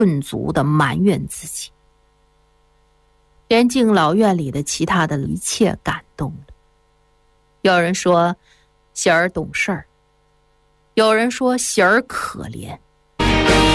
顿足地埋怨自己，连敬老院里的其他的一切感动了。有人说喜儿懂事儿，有人说喜儿可怜，